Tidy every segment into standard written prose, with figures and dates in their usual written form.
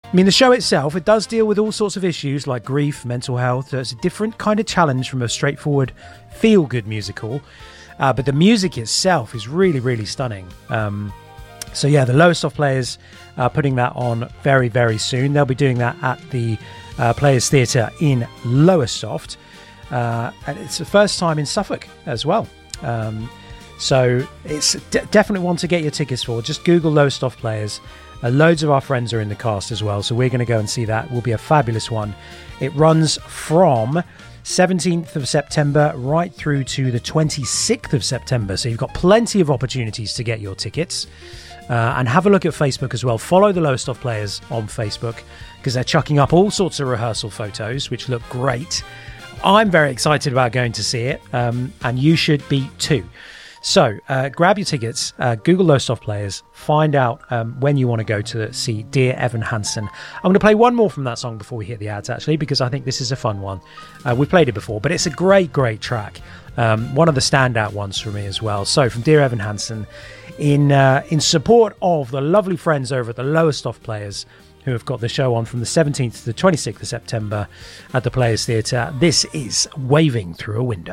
I mean, the show itself, it does deal with all sorts of issues like grief, mental health. So it's a different kind of challenge from a straightforward feel-good musical. But the music itself is really, really stunning. So yeah, the Lowestoft Players are putting that on very, very soon. They'll be doing that at the Players Theatre in Lowestoft. And it's the first time in Suffolk as well. So it's definitely one to get your tickets for. Just Google Lowestoft Players. Loads of our friends are in the cast as well, so we're going to go and see that. It will be a fabulous one. It runs from 17th of September right through to the 26th of September, so you've got plenty of opportunities to get your tickets. And have a look at Facebook as well. Follow the Lowestoft Players on Facebook because they're chucking up all sorts of rehearsal photos, which look great. I'm very excited about going to see it, and you should be too. So grab your tickets, Google Lowestoft Players, find out when you want to go to see Dear Evan Hansen. I'm going to play one more from that song before we hit the ads, actually, because I think this is a fun one. We've played it before, but it's a great, great track. One of the standout ones for me as well. So from Dear Evan Hansen, in support of the lovely friends over at the Lowestoft Players, who have got the show on from the 17th to the 26th of September at the Players Theatre, this is Waving Through a Window.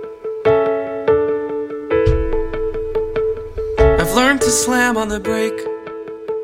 I've learned to slam on the brake